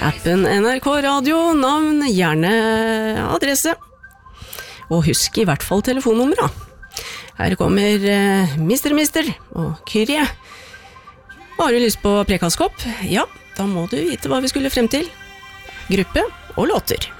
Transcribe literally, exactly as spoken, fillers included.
Appen N R K Radio, navn, gjerne adresse. Og husk i hvert fall telefonnummeret. Her kommer uh, Mister Mister og Kyrie. Har du lyst på prekastkopp? Ja, da må du vite hva vi skulle frem til. Gruppe og låter.